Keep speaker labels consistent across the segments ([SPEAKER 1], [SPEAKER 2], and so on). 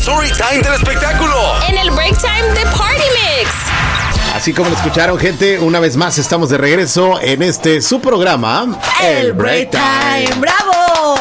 [SPEAKER 1] Story Time del espectáculo.
[SPEAKER 2] En el Break Time de Party Mix.
[SPEAKER 3] Así como lo escucharon, gente, una vez más estamos de regreso en su programa,
[SPEAKER 4] El Break Time. ¡Bravo!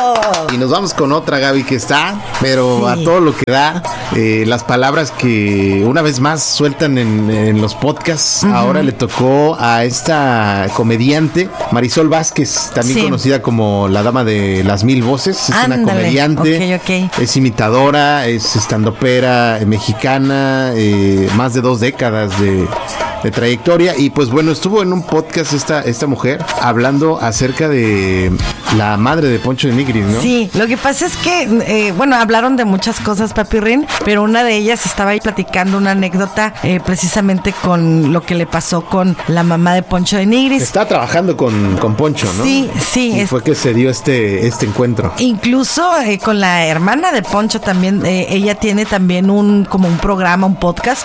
[SPEAKER 3] Y nos vamos con otra, Gaby, que está, pero a todo lo que da. Las palabras que una vez más sueltan en los podcasts. Ahora le tocó a esta comediante, Marisol Vázquez, también conocida como la dama de las mil voces. Es una comediante,
[SPEAKER 4] okay.
[SPEAKER 3] Es imitadora, es estandopera mexicana, más de 2 décadas de trayectoria. Y pues bueno, estuvo en un podcast esta mujer hablando acerca de la madre de Poncho de Nigris, ¿no?
[SPEAKER 4] Sí, lo que pasa es que, hablaron de muchas cosas, Papirrín, pero una de ellas estaba ahí platicando una anécdota precisamente con lo que le pasó con la mamá de Poncho de Nigris.
[SPEAKER 3] Está trabajando con Poncho, ¿no?
[SPEAKER 4] Sí.
[SPEAKER 3] Y fue que se dio este encuentro.
[SPEAKER 4] Incluso con la hermana de Poncho también, ella tiene también un programa, un podcast,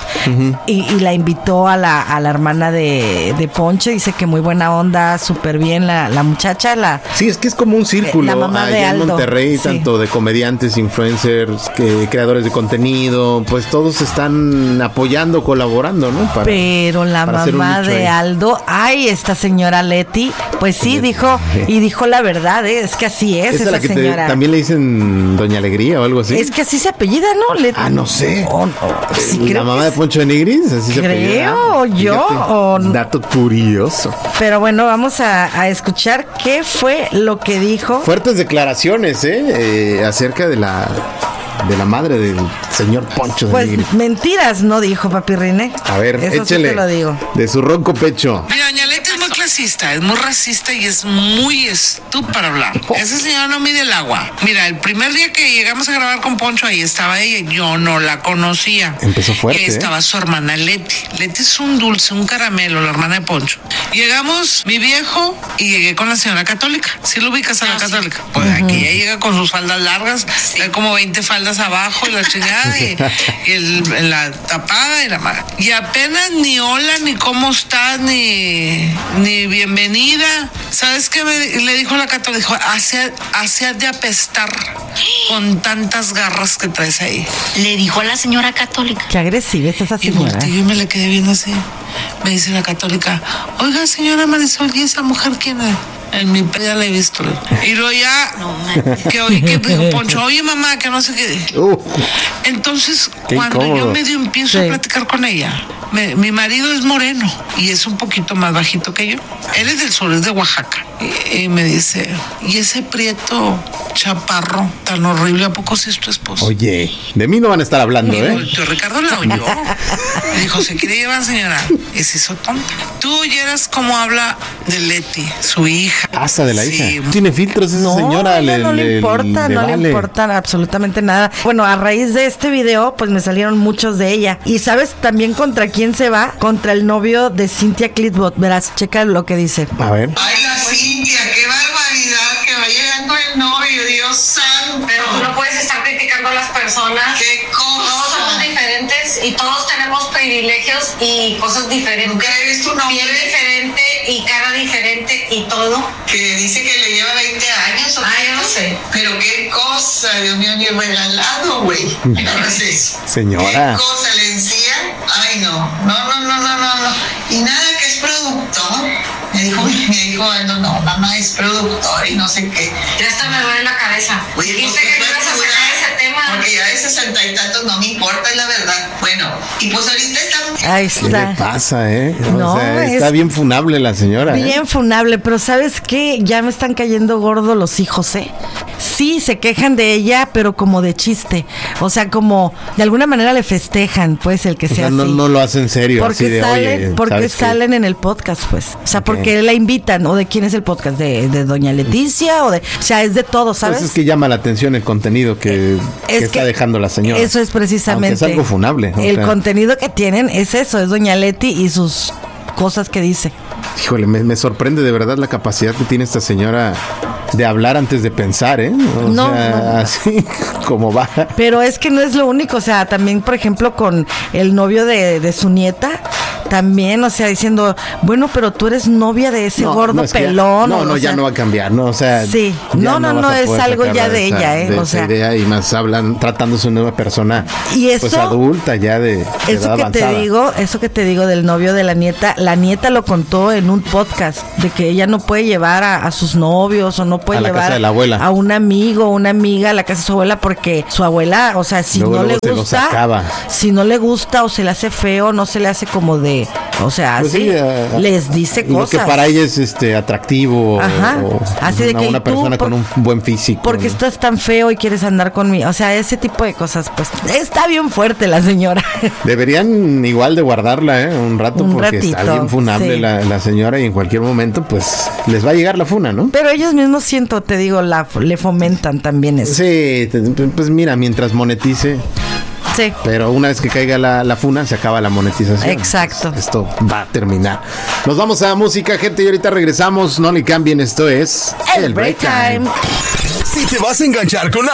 [SPEAKER 4] y la invitó a la hermana de Poncho. Dice que muy buena onda, súper bien la muchacha.
[SPEAKER 3] Sí, es que es como un círculo
[SPEAKER 4] la mamá de
[SPEAKER 3] allá
[SPEAKER 4] Aldo.
[SPEAKER 3] en Monterrey, tanto de comediantes, influencers, creadores de contenido, pues todos están apoyando, colaborando, ¿no?
[SPEAKER 4] Pero la mamá de Aldo, esta señora Leti, pues sí, dijo la verdad, es que así es esa señora.
[SPEAKER 3] También le dicen Doña Alegría o algo así.
[SPEAKER 4] Es que así se apellida, ¿no? Leti.
[SPEAKER 3] No sé.
[SPEAKER 4] Sí,
[SPEAKER 3] la mamá de Poncho de Nigris, así se apellida.
[SPEAKER 4] Creo yo.
[SPEAKER 3] Dato curioso.
[SPEAKER 4] Pero bueno, vamos a escuchar qué fue lo que dijo.
[SPEAKER 3] Fuertes declaraciones, acerca de la madre del señor Poncho de Nigris.
[SPEAKER 4] Pues mentiras no dijo, Papirrín.
[SPEAKER 3] A ver,
[SPEAKER 4] eso
[SPEAKER 3] échele.
[SPEAKER 4] Sí te lo digo.
[SPEAKER 3] De su ronco pecho.
[SPEAKER 5] Mira, doña Leti es muy clasista, es muy racista y es muy estúpida para hablar. Esa señora no mide el agua. Mira, el primer día que llegamos a grabar con Poncho, ahí estaba ella, yo no la conocía.
[SPEAKER 3] Empezó fuerte.
[SPEAKER 5] Y ahí estaba su hermana Leti. Leti es un dulce, un caramelo, la hermana de Poncho. Llegamos, mi viejo, y llegué con la señora católica. ¿Sí lo ubicas a la católica? Pues aquí ella llega con sus faldas largas, hay como 20 faldas abajo y la chingada y la tapada y la madre. Y apenas ni hola, ni cómo estás, ni bienvenida. ¿Sabes qué le dijo la católica? Dijo, hacia de apestar con tantas garras que traes ahí.
[SPEAKER 6] Le dijo a la señora católica.
[SPEAKER 4] Qué agresiva es esa
[SPEAKER 5] Y
[SPEAKER 4] señora.
[SPEAKER 5] volteé y me le quedé viendo así. Me dice la católica, oiga, señora Marisol, ¿y esa mujer quién es? En mi vida la he visto. Y luego ya, que dijo Poncho, oye mamá, que no sé qué. Entonces, cuando yo medio empiezo a platicar con ella, mi marido es moreno y es un poquito más bajito que yo. Él es del sur, es de Oaxaca. Y me dice, ¿y ese prieto chaparro tan horrible, a poco sí es tu esposo?
[SPEAKER 3] Oye, de mí no van a estar hablando,
[SPEAKER 5] El tío Ricardo la oyó. Me dijo, ¿se quiere llevar, señora? Y se hizo tonta. Tú oyeras cómo habla de Leti, su hija.
[SPEAKER 3] Hasta de la hija. Tiene filtros esa señora.
[SPEAKER 4] No le importa absolutamente nada. Bueno, a raíz de este video, pues me salieron muchos de ella. Y ¿sabes también contra quién se va? Contra el novio de Cynthia Clitbot. Verás, checa lo que dice.
[SPEAKER 3] A ver.
[SPEAKER 5] Ay, la Cynthia, qué barbaridad, que va llegando el novio, Dios santo.
[SPEAKER 6] Pero tú no puedes estar criticando a las personas.
[SPEAKER 5] Qué cosa.
[SPEAKER 6] Todos somos diferentes y todos tenemos privilegios y cosas diferentes.
[SPEAKER 5] Nunca he visto un hombre
[SPEAKER 6] piel diferente y cara diferente y todo.
[SPEAKER 5] que dice que le lleva 20 años.
[SPEAKER 6] Yo no sé.
[SPEAKER 5] Pero qué cosa, Dios mío, ni regalado, güey. No es eso.
[SPEAKER 3] Señora.
[SPEAKER 5] ¿Qué cosa le decía? Ay, no. Y nada, que es productor. Me dijo, no, mamá es productor y no sé qué.
[SPEAKER 6] Ya hasta me duele la cabeza.
[SPEAKER 5] Oye,
[SPEAKER 6] dijiste que no ibas a sacar ese tema.
[SPEAKER 5] Porque ya de 60 y tantos no me importa, es la verdad. Bueno, y pues ahorita estamos...
[SPEAKER 4] Ahí
[SPEAKER 3] ¿Qué
[SPEAKER 4] está.
[SPEAKER 3] le pasa,
[SPEAKER 4] No,
[SPEAKER 3] o sea, está bien funable la señora.
[SPEAKER 4] Bien funable, pero ¿sabes qué? Ya me están cayendo gordos los hijos, Sí, se quejan de ella, pero como de chiste. O sea, como de alguna manera le festejan, pues, el que sea así.
[SPEAKER 3] No lo hacen serio.
[SPEAKER 4] Porque
[SPEAKER 3] así de,
[SPEAKER 4] salen,
[SPEAKER 3] oye,
[SPEAKER 4] salen en el podcast, pues. O sea, porque la invitan. ¿O de quién es el podcast? ¿De Doña Leticia? O sea, es de todo, ¿sabes?
[SPEAKER 3] Pues es que llama la atención el contenido que está dejando la señora.
[SPEAKER 4] Eso es precisamente.
[SPEAKER 3] Aunque es algo funable.
[SPEAKER 4] El contenido que tienen es eso, es Doña Leti y sus cosas que dice.
[SPEAKER 3] Híjole, me sorprende de verdad la capacidad que tiene esta señora de hablar antes de pensar,
[SPEAKER 4] No.
[SPEAKER 3] Así como va.
[SPEAKER 4] Pero es que no es lo único, o sea, también, por ejemplo, con el novio de su nieta, también, o sea, diciendo, bueno, pero tú eres novia de ese gordo
[SPEAKER 3] es que
[SPEAKER 4] pelón.
[SPEAKER 3] ya no va a cambiar, ¿no? O sea,
[SPEAKER 4] sí,
[SPEAKER 3] ya
[SPEAKER 4] no,
[SPEAKER 3] vas a
[SPEAKER 4] es
[SPEAKER 3] poder
[SPEAKER 4] algo ya
[SPEAKER 3] sacarla
[SPEAKER 4] de ella,
[SPEAKER 3] de
[SPEAKER 4] o
[SPEAKER 3] esa
[SPEAKER 4] sea.
[SPEAKER 3] idea, y más tratándose una nueva persona,
[SPEAKER 4] Y eso,
[SPEAKER 3] pues adulta, ya de edad avanzada.
[SPEAKER 4] Eso que te digo del novio de la nieta lo contó en un podcast, de que ella no puede llevar a sus novios, o no puede
[SPEAKER 3] A la
[SPEAKER 4] llevar
[SPEAKER 3] casa de la abuela.
[SPEAKER 4] a un amigo o una amiga a la casa de su abuela, porque su abuela, o sea, si
[SPEAKER 3] Luego
[SPEAKER 4] no le
[SPEAKER 3] se lo
[SPEAKER 4] gusta,
[SPEAKER 3] sacaba.
[SPEAKER 4] si no le gusta o se le hace feo, no se le hace como de, o sea,
[SPEAKER 3] Pues
[SPEAKER 4] así,
[SPEAKER 3] sí,
[SPEAKER 4] les dice
[SPEAKER 3] lo
[SPEAKER 4] cosas.
[SPEAKER 3] que para ella es atractivo,
[SPEAKER 4] Ajá.
[SPEAKER 3] o
[SPEAKER 4] Así de que,
[SPEAKER 3] una
[SPEAKER 4] ¿y tú
[SPEAKER 3] persona con un buen físico.
[SPEAKER 4] porque
[SPEAKER 3] ¿no?
[SPEAKER 4] estás tan feo y quieres andar conmigo, o sea, ese tipo de cosas, pues está bien fuerte la señora.
[SPEAKER 3] Deberían igual de guardarla, un rato,
[SPEAKER 4] Un
[SPEAKER 3] porque
[SPEAKER 4] ratito,
[SPEAKER 3] está bien funable
[SPEAKER 4] sí.
[SPEAKER 3] la señora, y en cualquier momento pues les va a llegar la funa, ¿no?
[SPEAKER 4] Pero ellos mismos te digo, le fomentan también eso.
[SPEAKER 3] Sí, pues mira, mientras monetice,
[SPEAKER 4] Sí.
[SPEAKER 3] pero una vez que caiga la funa, se acaba la monetización.
[SPEAKER 4] Exacto.
[SPEAKER 3] Esto va a terminar. Nos vamos a música, gente, y ahorita regresamos. No le cambien, esto es
[SPEAKER 4] El Break Time.
[SPEAKER 1] Si te vas a enganchar con